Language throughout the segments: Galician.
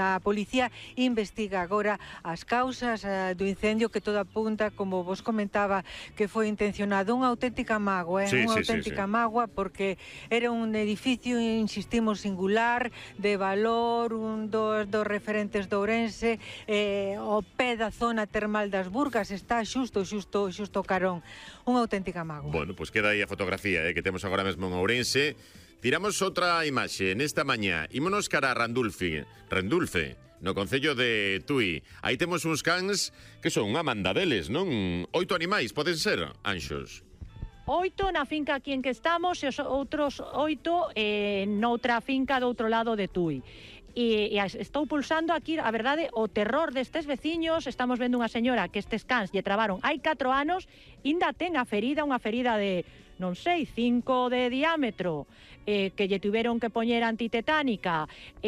A policía investiga agora as causas do incendio, que todo apunta, como vos comentaba, que foi intencionado. Unha auténtica mágoa, unha auténtica mágoa, porque era un edificio, insistimos, singular, de valor, un dos referentes de Ourense, ao pé da zona termal das Burgas, está xusto carón. Unha auténtica mágoa. Bueno, pois queda aí a fotografía que temos agora mesmo en Ourense. Tiramos outra imaxe nesta mañá. Ímonos cara a Randulfe, no concello de Tui. Aí temos uns cans que son unha manda deles, non? 8 animais, poden ser, Anxos? 8 na finca aquí en que estamos e os outros 8 noutra finca do outro lado de Tui. E estou pulsando aquí, a verdade, o terror destes veciños. Estamos vendo unha señora que estes cans lle trabaron hai 4 anos, ainda ten a ferida, unha ferida de, non sei, 5 de diámetro, que lle tiveron que poñer antitetánica,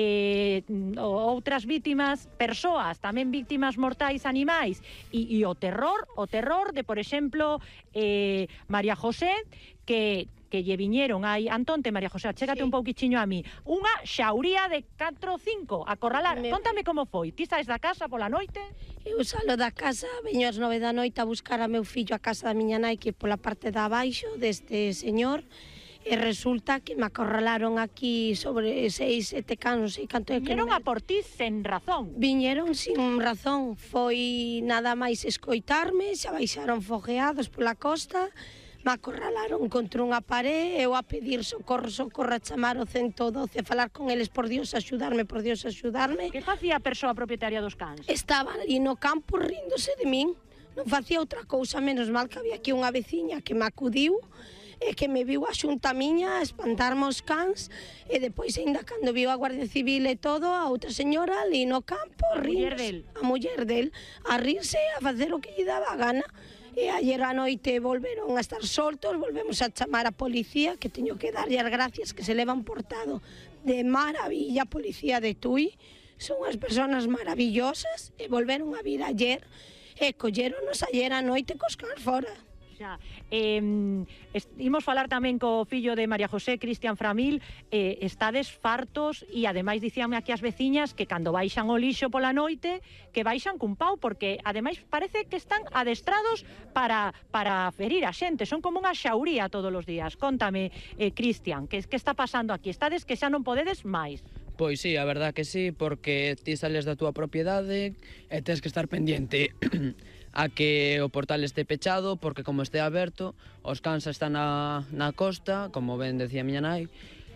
outras vítimas, persoas, tamén vítimas mortais animais, e o terror de, por exemplo, María José, que lle viñeron aí, Antonte, María José, chégate un pouquichiño a mí, unha xauría de 4 ou 5 a corralar. Contame como foi. Ti saes da casa pola noite? Eu salo da casa, veño ás 9 da noite a buscar a meu fillo a casa da miña nai, que é pola parte de abaixo deste señor, e resulta que me acorralaron aquí sobre 6, 7 cans, non sei canto é que... Viñeron a por ti sen razón. Viñeron sin razón, foi nada máis escoitarme, xa baixaron fogueados pola costa, me acorralaron contra unha paré, eu a pedir socorro, a chamar o 112, a falar con eles, por Dios, axudarme. Que facía a persoa propietaria dos cans? Estaba ali no campo ríndose de min, non facía outra cousa, menos mal que había aquí unha veciña que me acudiu, e que me viu a xunta miña a espantarme os cans, e depois, ainda cando viu a Guardia Civil e todo, a outra señora ali no campo, a muller del, a rirse, a facer o que lle daba a gana. E ayer a noite volveron a estar soltos, volvemos a chamar a policía, que teño que darlle as gracias, que se levan portado de maravilla a policía de Tui, son as persoas maravillosas, e volveron a vir ayer, e colleronos ayer a noite cos cans fora. Xa, imos falar tamén co fillo de María José, Cristian Framil. Estades fartos, e ademais dicíanme aquí as veciñas que cando baixan o lixo pola noite, que baixan cun pau, porque ademais parece que están adestrados para ferir a xente, son como unha xauría todos os días. Contame, Cristian, que está pasando aquí? Estades que xa non podedes máis? Pois sí, a verdad que sí, porque ti sales da túa propiedade e tens que estar pendiente a que o portal este pechado, porque como este aberto, os cans están na costa, como ben decía a miña nai,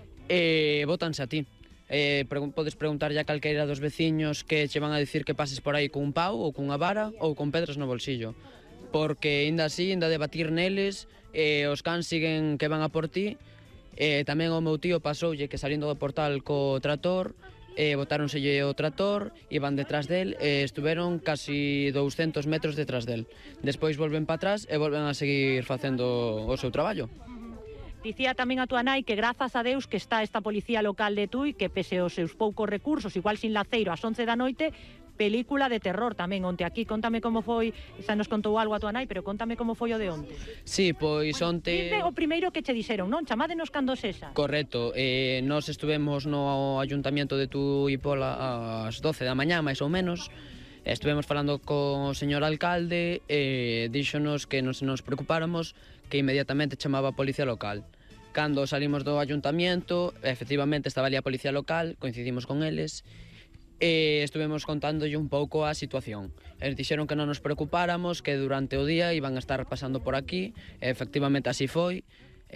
e bótanse a ti. Podes preguntarlle a calqueira dos veciños que che van a dicir que pases por aí cun pau ou cunha vara ou con pedras no bolsillo, porque ainda así, ainda de batir neles, os cans siguen que van a por ti. Tamén o meu tío pasoulle que salindo do portal co trator, botáronselle o trator, iban detrás del, estuveron casi 200 metros detrás del. Despois volven para atrás e volven a seguir facendo o seu traballo. Dicía tamén a túa nai que grazas a Deus que está esta policía local de Tui, que pese aos seus poucos recursos, igual sin laceiro, ás 11 da noite, película de terror tamén onte aquí. Contame como foi, xa nos contou algo a túa nai, pero contame como foi o de onte. Sí, pois onte... Dime o primeiro que che dixeron, non? Chamádenos cando sexa. Correcto, nós estuvemos no Ayuntamiento de Tui Pola ás 12 da mañá, máis ou menos. Estuvemos falando co señor alcalde e díxonos que non se nos preocupáramos, que inmediatamente chamaba a policía local. Cando salimos do Ayuntamiento, efectivamente estaba ali a policía local, coincidimos con eles, e estuvemos contándolle un pouco a situación. Eles dixeron que non nos preocupáramos, que durante o día iban a estar pasando por aquí, e efectivamente así foi.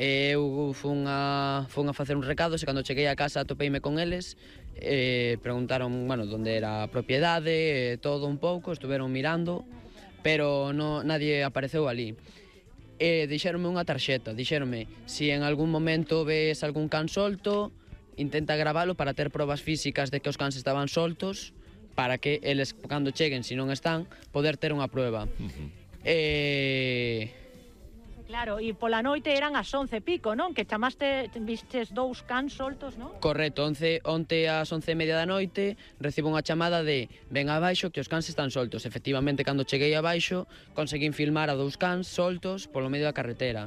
Eu fun a facer un recado, e cando cheguei a casa topeime con eles, preguntaron, bueno, onde era a propiedade, todo un pouco, estuveron mirando, pero nadie apareceu ali. Dixeronme unha tarxeta, dixeronme, si en algún momento ves algún can solto, intenta gravalo para ter probas físicas de que os cans estaban soltos, para que eles, cando cheguen, se non están, poder ter unha prueba. Claro, e pola noite eran as 11 pico, non? Que vistes 2 cans soltos, non? Correcto, onte ás 11:30 da noite recibo unha chamada de ven abaixo que os cans están soltos. Efectivamente, cando cheguei abaixo, conseguín filmar a 2 cans soltos polo medio da carretera.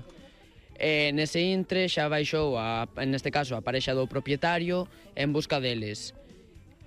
Nese intre xa baixou, neste caso, a parexa do propietario en busca deles.